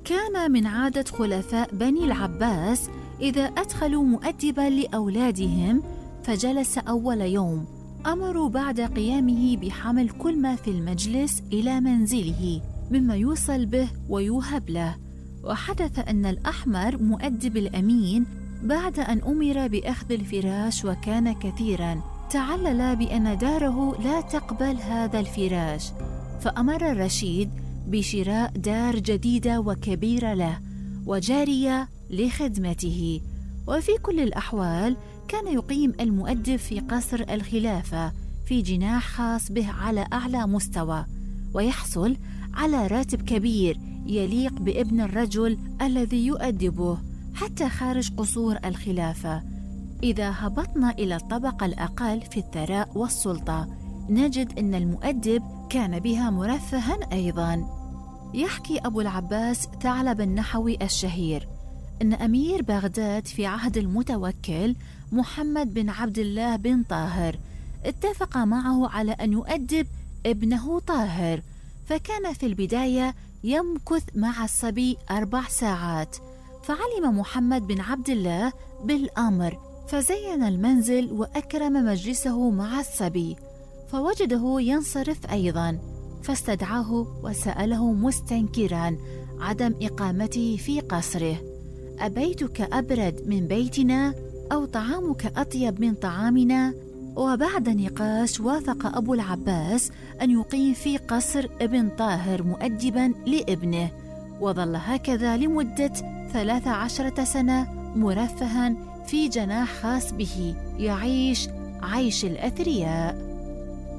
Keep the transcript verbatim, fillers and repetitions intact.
كان من عادة خلفاء بني العباس إذا أدخلوا مؤدباً لأولادهم فجلس أول يوم، أمروا بعد قيامه بحمل كل ما في المجلس إلى منزله مما يوصل به ويوهب له. وحدث أن الأحمر مؤدب الأمين بعد أن أمر بأخذ الفراش وكان كثيراً تعلل بأن داره لا تقبل هذا الفراش، فأمر الرشيد بشراء دار جديدة وكبيرة له وجارية لخدمته. وفي كل الأحوال كان يقيم المؤدب في قصر الخلافة في جناح خاص به على أعلى مستوى، ويحصل على راتب كبير يليق بابن الرجل الذي يؤدبه حتى خارج قصور الخلافة. إذا هبطنا إلى الطبقة الأقل في الثراء والسلطة نجد أن المؤدب كان بها مرفها أيضا. يحكي أبو العباس ثعلب النحوي الشهير أن أمير بغداد في عهد المتوكل محمد بن عبد الله بن طاهر اتفق معه على أن يؤدب ابنه طاهر، فكان في البداية يمكث مع الصبي أربع ساعات، فعلم محمد بن عبد الله بالأمر فزين المنزل وأكرم مجلسه مع الصبي، فوجده ينصرف أيضا فاستدعاه وسأله مستنكرا عدم إقامته في قصره: أبيتك أبرد من بيتنا أو طعامك أطيب من طعامنا؟ وبعد نقاش وافق أبو العباس أن يقيم في قصر ابن طاهر مؤدبا لابنه، وظل هكذا لمدة ثلاث عشرة سنة مرفها في جناح خاص به يعيش عيش الأثرياء.